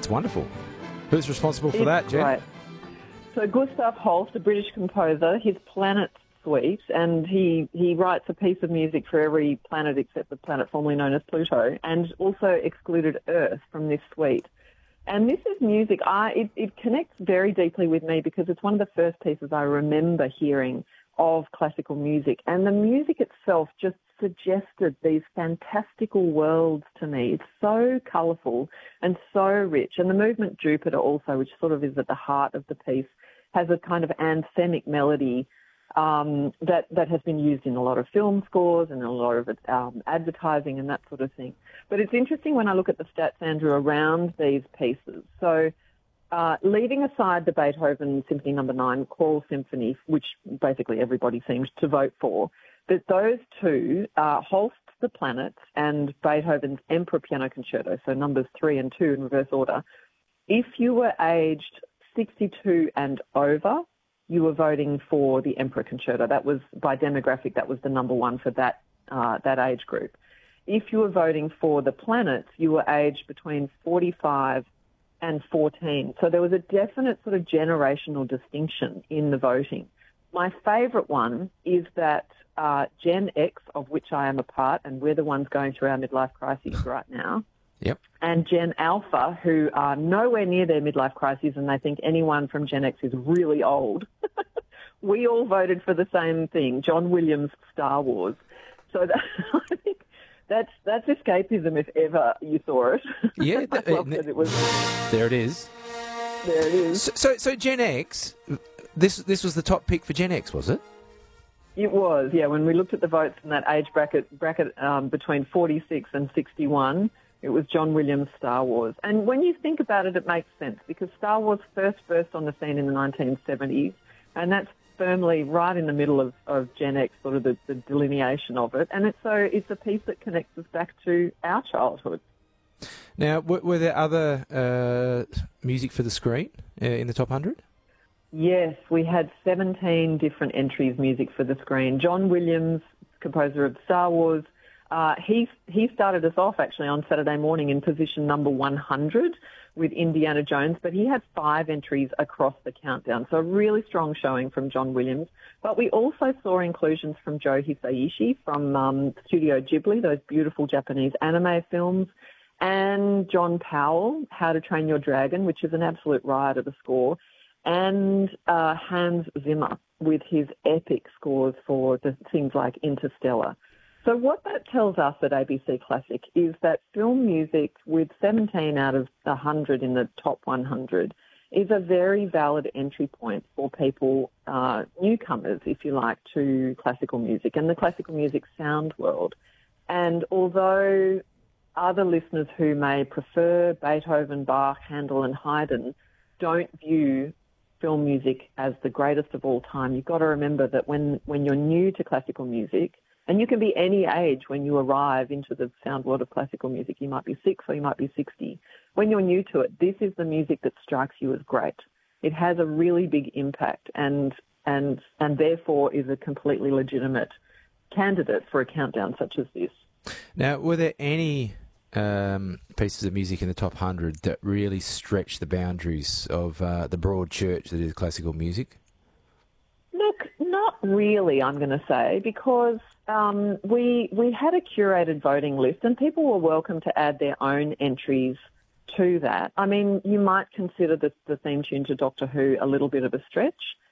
That's wonderful. Who's responsible for It's that, Jen? great. So Gustav Holst, a British composer, his Planet Suite, and he writes a piece of music for every planet except the planet formerly known as Pluto, and also excluded Earth from this suite. And this is music, it connects very deeply with me because it's one of the first pieces I remember hearing of classical music. And the music itself just suggested these fantastical worlds to me. It's so colourful and so rich. And the movement Jupiter also, which sort of is at the heart of the piece, has a kind of anthemic melody that has been used in a lot of film scores and a lot of advertising and that sort of thing. But it's interesting when I look at the stats, Andrew, around these pieces. So leaving aside the Beethoven Symphony No. 9 Choral Symphony, which basically everybody seems to vote for, that those two, Holst's The Planets and Beethoven's Emperor Piano Concerto, so numbers 3 and 2 in reverse order, if you were aged 62 and over, you were voting for the Emperor Concerto. That was, by demographic, that was the number one for that age group. If you were voting for the planets, you were aged between 45 and 14. So there was a definite sort of generational distinction in the voting. My favourite one is that Gen X, of which I am a part, and we're the ones going through our midlife crises right now, Yep. and Gen Alpha, who are nowhere near their midlife crises and they think anyone from Gen X is really old. We all voted for the same thing, John Williams' Star Wars. So I think that's escapism if ever you saw it. Yeah, I loved it. It was, there it is. there it is. So Gen X, this was the top pick for Gen X, was it? It was, yeah. When we looked at the votes in that age bracket between 46 and 61, it was John Williams' Star Wars. And when you think about it, it makes sense because Star Wars first burst on the scene in the 1970s, and that's firmly right in the middle of Gen X, sort of the delineation of it. And it's a piece that connects us back to our childhood. Now, were there other music for the screen in the top 100? Yes, we had 17 different entries, music for the screen. John Williams, composer of Star Wars, he started us off actually on Saturday morning in position number 100 with Indiana Jones, but he had 5 entries across the countdown. So a really strong showing from John Williams. But we also saw inclusions from Joe Hisaishi from Studio Ghibli, those beautiful Japanese anime films, and John Powell, How to Train Your Dragon, which is an absolute riot of a score, and Hans Zimmer with his epic scores for things like Interstellar. So what that tells us at ABC Classic is that film music with 17 out of 100 in the top 100 is a very valid entry point for people, newcomers, if you like, to classical music and the classical music sound world. And although other listeners who may prefer Beethoven, Bach, Handel and Haydn don't view film music as the greatest of all time, you've got to remember that when you're new to classical music, and you can be any age when you arrive into the sound world of classical music. You might be 6 or you might be 60. When you're new to it, this is the music that strikes you as great. It has a really big impact and therefore is a completely legitimate candidate for a countdown such as this. Now, were there any pieces of music in the top 100 that really stretched the boundaries of the broad church that is classical music? Look, not really, I'm going to say, because we had a curated voting list and people were welcome to add their own entries to that. I mean, you might consider the theme tune to Doctor Who a little bit of a stretch,